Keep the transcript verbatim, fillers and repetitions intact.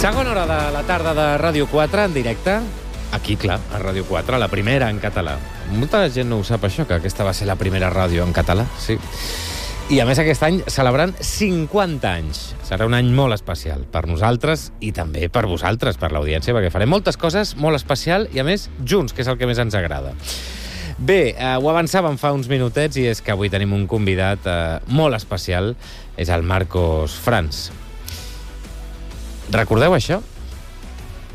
Segona hora de la tarda de Ràdio quatre, en directe. Aquí, clar, a Ràdio quatre, la primera en català. Molta gent no ho sap, això, que aquesta va ser la primera ràdio en català, sí. I, a més, aquest any celebrant cinquanta anys. Serà un any molt especial per nosaltres i també per vosaltres, per l'audiència, perquè farem moltes coses molt especial i, a més, junts, que és el que més ens agrada. Bé, eh, ho avançàvem fa uns minutets i és que avui tenim un convidat eh, molt especial. És el Marcos Franz. Recordeu això?